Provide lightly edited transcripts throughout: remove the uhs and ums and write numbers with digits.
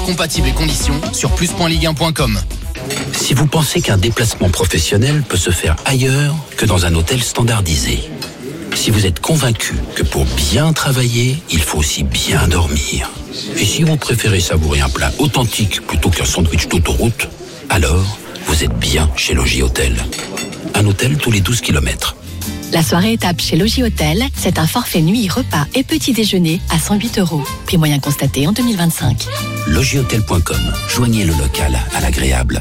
compatibles et conditions sur plus.ligue1.com. Si vous pensez qu'un déplacement professionnel peut se faire ailleurs que dans un hôtel standardisé, si vous êtes convaincu que pour bien travailler, il faut aussi bien dormir, et si vous préférez savourer un plat authentique plutôt qu'un sandwich d'autoroute, alors vous êtes bien chez Logis Hôtel. Un hôtel tous les 12 km. La soirée étape chez Logis Hôtel, c'est un forfait nuit, repas et petit déjeuner à 108 €. Prix moyen constaté en 2025. Logishôtel.com. Joignez le local à l'agréable.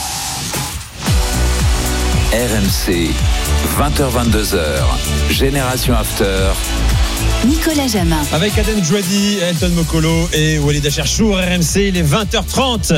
RMC, 20h-22h, Génération After. Nicolas Jamin. Avec Aden Djouadi, Elton Mokolo et Walid Acharchour. RMC, il est 20h30.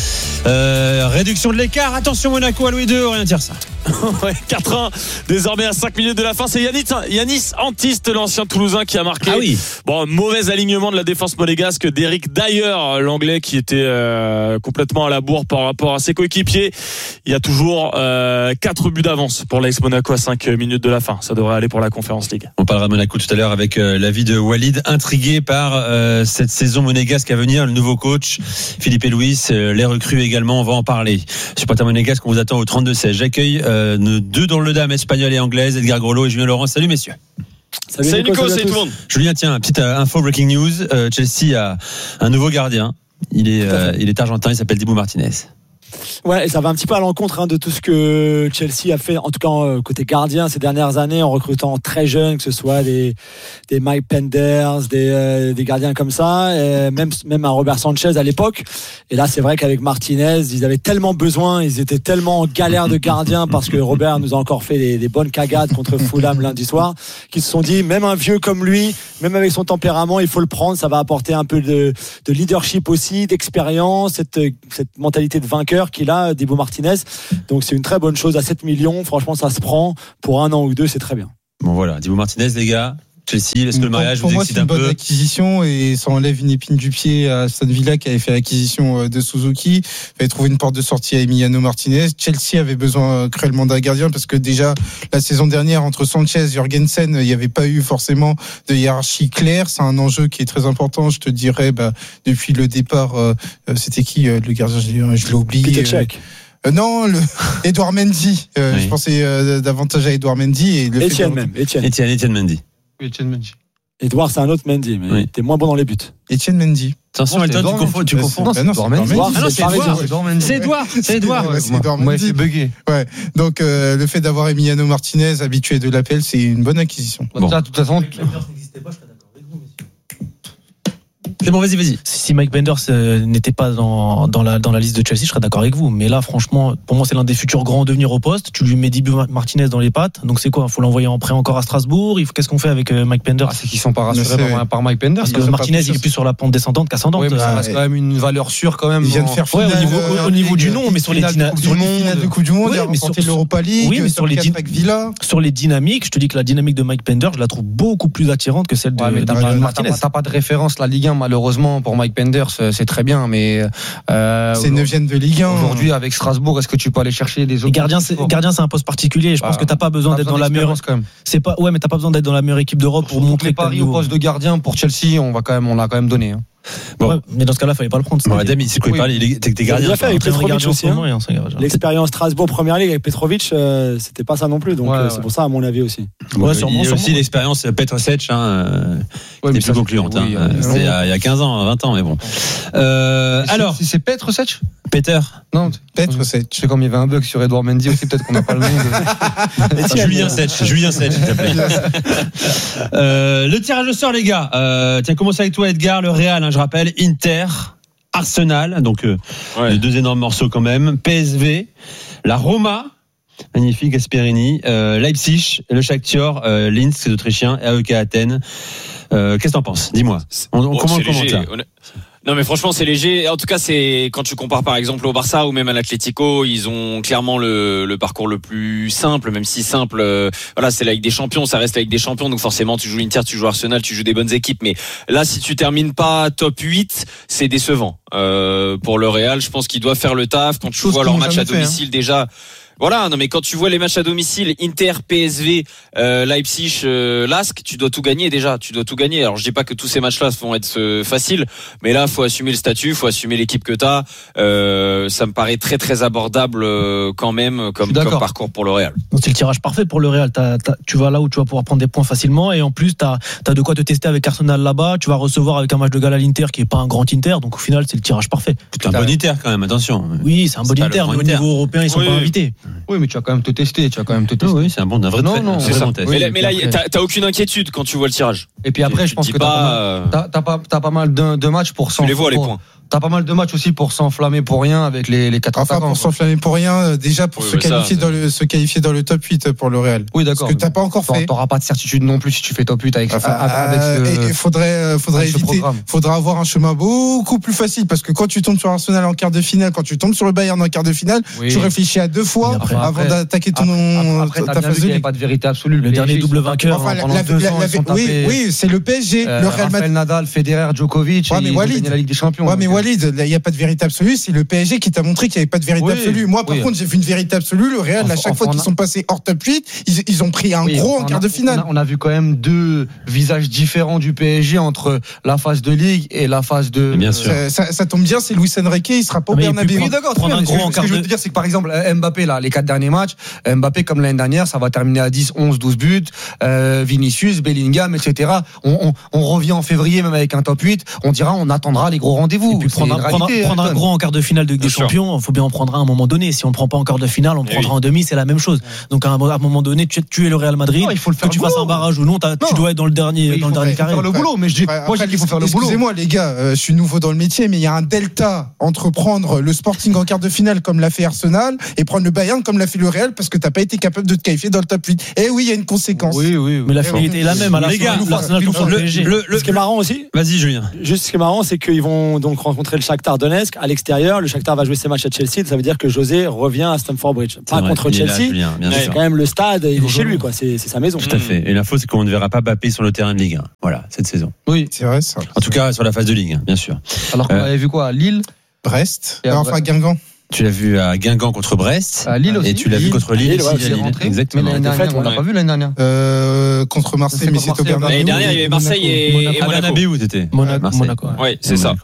Réduction de l'écart. Attention Monaco à Louis II, rien tire ça. Ouais, 4-1 désormais à 5 minutes de la fin. C'est Yanis Antiste, l'ancien Toulousain, qui a marqué. Ah oui. Bon, mauvais alignement de la défense monégasque d'Eric Dyer, l'anglais, qui était complètement à la bourre par rapport à ses coéquipiers. Il y a toujours 4 buts d'avance pour l'AS Monaco à 5 minutes de la fin. Ça devrait aller pour la Conference League. On parlera de Monaco tout à l'heure avec l'avis de Walid, intrigué par cette saison monégasque à venir, le nouveau coach Philippe et Louis, les recrues également, on va en parler. Supporter monégasque, on vous attend au 32-16. J'accueille deux dans le dame espagnole et anglaise, Edgar Groslo et Julien Laurent. Salut messieurs. Salut Nico, salut tout le monde. Julien, tiens, petite info breaking news. Chelsea a un nouveau gardien. Il est argentin, il s'appelle Dibu Martinez. Ouais, et ça va un petit peu à l'encontre de tout ce que Chelsea a fait, en tout cas côté gardien ces dernières années, en recrutant très jeunes, que ce soit des Mike Penders, des gardiens comme ça, et même un Robert Sanchez à l'époque. Et là, c'est vrai qu'avec Martinez, ils avaient tellement besoin, ils étaient tellement en galère de gardien parce que Robert nous a encore fait des bonnes cagades contre Fulham lundi soir, qu'ils se sont dit, même un vieux comme lui, même avec son tempérament, il faut le prendre, ça va apporter un peu de leadership aussi, d'expérience, cette mentalité de vainqueur qu'il a, Dibu Martinez. Donc c'est une très bonne chose à 7 millions. Franchement, ça se prend pour 1 an ou 2, c'est très bien. Bon voilà, Dibu Martinez, les gars. Chelsea, est-ce que le mariage vous excite un peu ? Pour moi, c'est une bonne acquisition et ça enlève une épine du pied à Aston Villa qui avait fait l'acquisition de Suzuki, avait trouvé une porte de sortie à Emiliano Martinez. Chelsea avait besoin cruellement d'un gardien parce que déjà la saison dernière entre Sanchez et Jorgensen, il n'y avait pas eu forcément de hiérarchie claire. C'est un enjeu qui est très important. Je te dirais, depuis le départ, c'était qui le gardien ? Je l'ai oublié. Peter Cech. Non, Edouard Mendy. Oui. Je pensais davantage à Edouard Mendy et Etienne Mendy. Oui, Etienne Mendy. Edouard, c'est un autre Mendy, mais t'es moins bon dans les buts. Etienne Mendy. Attention, Elton, tu confonds. Non, c'est Edouard Mendy. C'est Edouard. Moi, il fait bugger. Ouais. Donc, le fait d'avoir Emiliano Martinez, habitué de l'APL, c'est une bonne acquisition. Bon. De toute façon, c'est bon, vas-y. Si Mike Penders n'était pas dans la liste de Chelsea, je serais d'accord avec vous. Mais là, franchement, pour moi, c'est l'un des futurs grands à devenir au poste. Tu lui mets Dibu Martinez dans les pattes. Donc c'est quoi ? Il faut l'envoyer en prêt encore à Strasbourg. Qu'est-ce qu'on fait avec Mike Penders ? C'est qu'ils sont pas rassurés par Mike Penders. Parce que Martinez, il est plus sur la pente descendante qu'ascendante. Oui, mais ça reste quand même une valeur sûre quand même. Il vient de faire finale, au niveau du nom, mais sur les dynamiques de Coupe du Monde, il a remporté l'Europa League. Oui, mais sur les dynamiques, je te dis que la dynamique de Mike Penders, je la trouve beaucoup plus attirante que celle de Martinez. T'as pas de référence la Ligue 1 malheureusement pour Mike Penders, c'est très bien, mais c'est 9e de Ligue 1 aujourd'hui avec Strasbourg. Est-ce que tu peux aller chercher des autres gardien, c'est un poste particulier. Je pense que t'as pas besoin d'être dans la meilleure. C'est pas, ouais, mais t'as pas besoin d'être dans la meilleure équipe d'Europe pour montrer. Les paris au poste de gardien pour Chelsea, on l'a quand même donné. Bon. Ouais, mais dans ce cas-là, fallait pas le prendre. Bon, Adam, c'est quoi il parle ? T'es gardien. Il a fait avec Petrovic aussi. L'expérience Strasbourg Première Ligue avec Petrovic, c'était pas ça non plus. Donc c'est pour ça, à mon avis aussi. Il y a aussi l'expérience Petr Cech, qui était plus concluante. C'était il y a 15 ans, 20 ans, mais bon. Alors, c'est Petr Cech ? Peter. Non, Petr Cech. Je sais comme il y avait un bug sur Edouard Mendy aussi, peut-être qu'on n'a pas le nom de. Julien Cech, s'il te plaît. Le tirage au sort, les gars. Tiens, commence avec toi, Edgar. Le Real, je rappelle, Inter, Arsenal, donc les deux énormes morceaux quand même. PSV, la Roma, magnifique, Gasperini, Leipzig, le Shakhtar, Linz, c'est autrichien, AEK Athènes. Qu'est-ce que t'en penses ? Dis-moi. On commence ça. Non mais franchement c'est léger. En tout cas c'est quand tu compares par exemple au Barça ou même à l'Atlético, ils ont clairement le parcours le plus simple, même si simple. Voilà, c'est la Ligue des Champions, ça reste la Ligue des Champions, donc forcément tu joues Inter, tu joues Arsenal, tu joues des bonnes équipes. Mais là si tu termines pas top 8, c'est décevant. Pour le Real, je pense qu'ils doivent faire le taf. Quand tu vois leur match à domicile déjà. Voilà, non mais quand tu vois les matchs à domicile, Inter, PSV, Leipzig, LASK, tu dois tout gagner déjà. Tu dois tout gagner. Alors je dis pas que tous ces matchs-là vont être faciles, mais là faut assumer le statut, faut assumer l'équipe que t'as. Ça me paraît très très abordable quand même comme parcours pour le Real. Donc c'est le tirage parfait pour le Real. Tu vas là où tu vas pouvoir prendre des points facilement et en plus t'as de quoi te tester avec Arsenal là-bas. Tu vas recevoir avec un match de gala l'Inter qui est pas un grand Inter, donc au final c'est le tirage parfait. C'est un bon Inter quand même, attention. Oui, c'est un bon Inter, mais au niveau européen ils sont pas invités. Oui, mais tu vas quand même te tester. Oui, c'est un bon test. Mais là, t'as aucune inquiétude quand tu vois le tirage. Et puis après, je pense que t'as pas mal de matchs pour tu les vois les points. T'as pas mal de matchs aussi pour s'enflammer pour rien avec les 4 attaquants. Pour s'enflammer pour rien, déjà pour se qualifier dans le top 8 pour le Real. Oui, d'accord. Parce que t'as pas encore fait. T'auras pas de certitude non plus si tu fais top 8 avec il faudrait éviter. Faudra avoir un chemin beaucoup plus facile parce que quand tu tombes sur Arsenal en quart de finale, quand tu tombes sur le Bayern en quart de finale, tu réfléchis à 2 fois avant d'attaquer ta phase de ligue. Il n'y a pas de vérité absolue. Le dernier double vainqueur pendant 2 ans. Oui, c'est le PSG, le Real Madrid. Nadal, Federer, Djokovic, ils ont gagné la Ligue des Champions. Walid, il n'y a pas de vérité absolue, c'est le PSG qui t'a montré qu'il n'y avait pas de vérité absolue. Moi, par contre, j'ai vu une vérité absolue. Le Real, à chaque fois qu'ils sont passés hors top 8, ils ont pris un gros en quart de finale. On a vu quand même 2 visages différents du PSG entre la phase de Ligue et la phase de. Bien sûr. Ça tombe bien, c'est Luis Enrique, il sera pas au Bernabéu. Oui, d'accord, très bien. Ce que je veux te dire, c'est que par exemple, Mbappé, là, les 4 derniers matchs, Mbappé, comme l'année dernière, ça va terminer à 10, 11, 12 buts. Vinicius, Bellingham, etc. On revient en février, même avec un top 8. On dira, on attendra les gros rendez-vous. Et puis prendre un gros en quart de finale de Ligue des Champions, il faut bien en prendre un à un moment donné. Si on ne prend pas en quart de finale, on prendra en demi, c'est la même chose. Donc à un moment donné, tu es le Real Madrid, il faut le faire, que tu fasses un barrage ou non, tu dois être dans le dernier carré. Faire le boulot, mais je dis qu'il faut faire le boulot. Excusez-moi les gars, je suis nouveau dans le métier, mais il y a un delta entre prendre le Sporting en quart de finale comme l'a fait Arsenal et prendre le Bayern comme l'a fait le Real parce que t'as pas été capable de te qualifier dans le top 8. Et oui, il y a une conséquence. Oui. Mais la finalité est la même. Les gars, ce qui est marrant aussi. Vas-y, Julien. Juste ce qui est marrant, c'est qu'ils vont donc rencontrer le Shakhtar Donetsk à l'extérieur. Le Shakhtar va jouer ses matchs à Chelsea. Ça veut dire que José revient à Stamford Bridge. Pas contre Chelsea. C'est quand même le stade. Il est chez lui, quoi. C'est sa maison. Tout à fait. Et l'info, c'est qu'on ne verra pas Mbappé sur le terrain de Ligue 1. Voilà, cette saison. Oui, c'est vrai ça. En tout cas, sur la phase de Ligue 1, bien sûr. Alors qu'on avait vu quoi, Lille, Brest, enfin Guingamp. Tu l'as vu à Guingamp contre Brest. À Lille aussi. Et tu l'as vu contre Lille aussi. Exactement. Mais l'année dernière, on l'a pas vu l'année dernière. Contre Marseille, mais c'est au Bernabéu. L'année dernière, il y avait Marseille et Monaco. Bernabéu, t'étais. Monaco. Oui, c'est ça.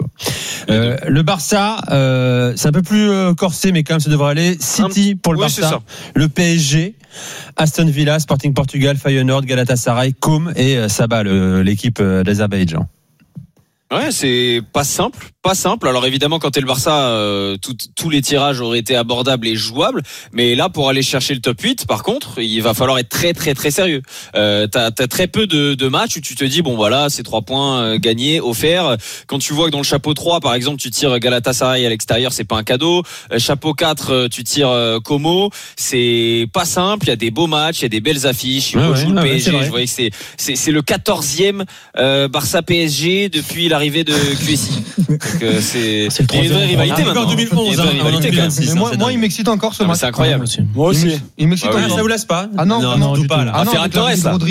Le Barça, c'est un peu plus corsé, mais quand même ça devrait aller. City pour le Barça. Le PSG, Aston Villa, Sporting Portugal, Feyenoord, Galatasaray, Côme et Sabah, l'équipe d'Azerbaïdjan. Ouais, c'est pas simple. Alors évidemment, quand t'es le Barça, tous les tirages auraient été abordables et jouables. Mais là, pour aller chercher le top 8, par contre, il va falloir être très très très sérieux. T'as très peu de matchs où tu te dis bon voilà, c'est 3 points gagnés, offerts. Quand tu vois que dans le chapeau 3, par exemple, tu tires Galatasaray à l'extérieur, c'est pas un cadeau. Chapeau 4, tu tires Como. C'est pas simple. Il y a des beaux matchs, il y a des belles affiches. Il joue le PSG. Je voyais que c'est le 14e Barça PSG depuis l'arrivée de QSI. C'est une vraie rivalité maintenant. En 2011, moi, il m'excite encore ce match. C'est incroyable. Moi aussi. Il m'excite encore. Ça vous laisse pas? Ah non, tout pas là. Ferran Torres,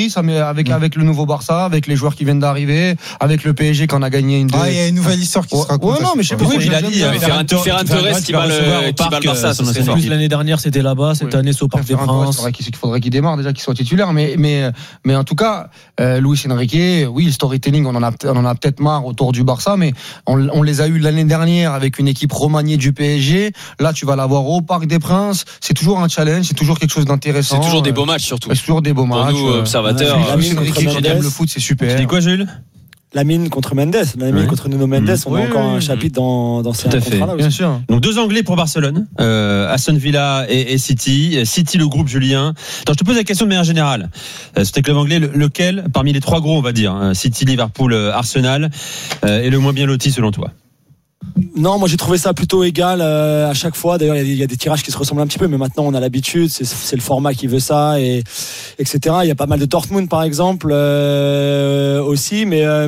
avec le nouveau Barça, avec les joueurs qui viennent d'arriver, avec le PSG qu'on a gagné une. Il y a une nouvelle histoire qui se raconte. Ouais, non, mais je sais pas. Oui, il a dit Ferran Torres qui bat le Barça. L'année dernière, c'était là-bas. Cette année, c'est au Parc des Princes. Il faudrait qu'il démarre déjà, qu'il soit titulaire. Mais en tout cas, Luis Enrique, oui, le storytelling, on en a peut-être marre autour du Barça, mais on les a eu l'année dernière avec une équipe remaniée du PSG. Là, tu vas l'avoir au Parc des Princes. C'est toujours un challenge, c'est toujours quelque chose d'intéressant. C'est toujours des beaux matchs, surtout. C'est toujours des beaux matchs. Pour nous, observateurs. Luis Enrique, qui aime le foot, c'est super. Tu dis quoi, Jules? Lamine contre Mendes, contre Nuno Mendes, on a encore un chapitre dans ces contrats-là aussi. Bien sûr. Donc 2 Anglais pour Barcelone, Aston Villa et City. City, le groupe Julien. Alors, je te pose la question de manière générale. Sur tes clubs anglais, lequel, parmi les 3 gros, on va dire, City, Liverpool, Arsenal, est le moins bien loti selon toi? Non, moi j'ai trouvé ça plutôt égal à chaque fois. D'ailleurs, il y a des tirages qui se ressemblent un petit peu, mais maintenant on a l'habitude. C'est le format qui veut ça, et etc. Il y a pas mal de Dortmund par exemple aussi,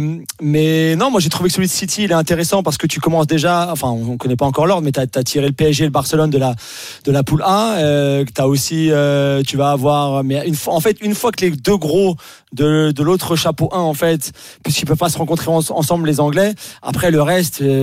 mais non, moi j'ai trouvé que celui de City il est intéressant parce que tu commences déjà. Enfin, on connaît pas encore l'ordre, mais t'as tiré le PSG et le Barcelone de la poule 1. T'as aussi, tu vas avoir, mais une fois que les 2 gros de l'autre chapeau 1 en fait, puisqu'ils peuvent pas se rencontrer ensemble les Anglais. Après le reste, tu regardes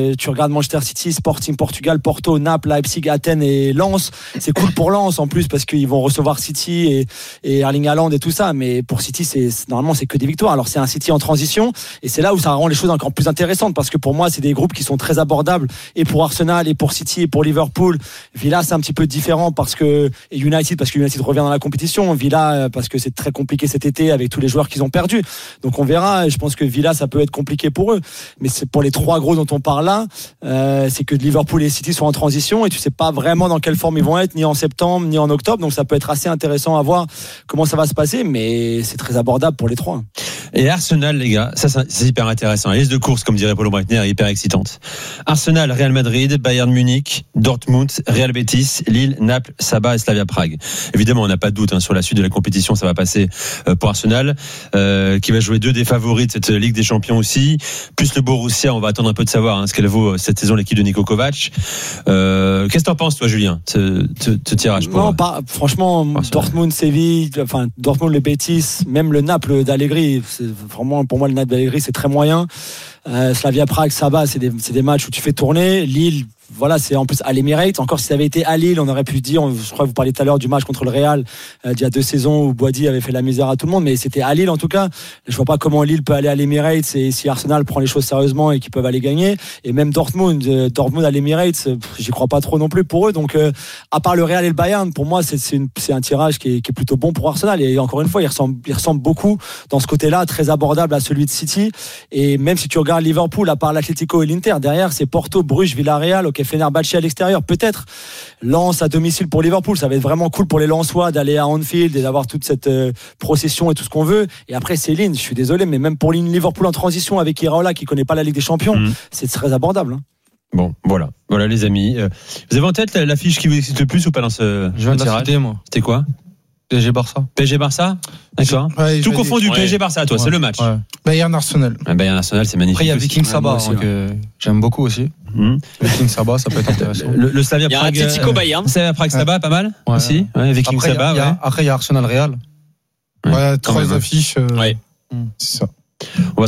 de Manchester City, Sporting Portugal, Porto, Naples, Leipzig, Athènes et Lens. C'est cool pour Lens en plus parce qu'ils vont recevoir City et Erling Haaland et tout ça. Mais pour City, normalement c'est que des victoires. Alors c'est un City en transition et c'est là où ça rend les choses encore plus intéressantes parce que pour moi c'est des groupes qui sont très abordables et pour Arsenal et pour City et pour Liverpool. Villa c'est un petit peu différent parce que United revient dans la compétition. Villa parce que c'est très compliqué cet été avec tous les joueurs qu'ils ont perdus. Donc on verra. Je pense que Villa ça peut être compliqué pour eux. Mais c'est pour les trois gros dont on parle là, c'est que Liverpool et City sont en transition et tu sais pas vraiment dans quelle forme ils vont être, ni en septembre, ni en octobre. Donc ça peut être assez intéressant à voir comment ça va se passer, mais c'est très abordable pour les trois. Et Arsenal, les gars, ça c'est hyper intéressant. La liste de courses, comme dirait Paulo Breitner, est hyper excitante. Arsenal, Real Madrid, Bayern Munich, Dortmund, Real Betis, Lille, Naples, Saba et Slavia Prague. Évidemment, on n'a pas de doute sur la suite de la compétition, ça va passer pour Arsenal, qui va jouer 2 des favoris de cette Ligue des Champions aussi. Plus le Borussia, on va attendre un peu de savoir ce qu'elle vaut cette saison, l'équipe de Niko Kovac. Qu'est-ce que t'en penses, toi, Julien, ce tirage pour... Non, pas, franchement, Dortmund, Séville, Dortmund, le Betis, même le Naples d'Allegri, c'est vraiment, pour moi, le Naples d'Allegri, c'est très moyen. Slavia Prague, Saba, c'est des matchs où tu fais tourner. Lille, voilà, c'est en plus à l'Emirates. Encore si ça avait été à Lille, on aurait pu se dire, je crois que vous parliez tout à l'heure du match contre le Real d'il y a 2 saisons où Boadi avait fait la misère à tout le monde, mais c'était à Lille en tout cas. Je vois pas comment Lille peut aller à l'Emirates et si Arsenal prend les choses sérieusement et qu'ils peuvent aller gagner. Et même Dortmund à l'Emirates, j'y crois pas trop non plus pour eux. Donc à part le Real et le Bayern, pour moi c'est un tirage qui est plutôt bon pour Arsenal. Et encore une fois, il ressemble beaucoup dans ce côté-là, très abordable à celui de City. Et même si tu regardes Liverpool, à part l'Atlético et l'Inter, derrière c'est Porto, Bruges, Villarreal, Fenerbahçe à l'extérieur, peut-être Lens à domicile pour Liverpool, ça va être vraiment cool pour les Lensois d'aller à Anfield et d'avoir toute cette procession et tout ce qu'on veut. Et après c'est Lille, je suis désolé, mais même pour Liverpool en transition avec Iraola qui connaît pas la Ligue des Champions, c'est très abordable. Bon, voilà les amis. Vous avez en tête l'affiche qui vous excite le plus ou pas dans ce Je viens de la tirage? citer, moi. C'était quoi? PSG Barça. PSG Barça? D'accord. Ouais, tout confondu, PSG Barça, toi, c'est le match. Ouais. Bayern Arsenal. Bayern Arsenal, c'est magnifique. Après, il y a Viking Saba, que j'aime beaucoup aussi. Viking Saba, ça peut être intéressant. Le Slavia Prague. Il y a Atlético Bayern. Slavia Prague Saba, pas mal Ouais. aussi. Ouais, Viking Après, Saba. après, il y a Arsenal Real. Ouais, quand 3 même. affiches. Ouais. C'est ça. On va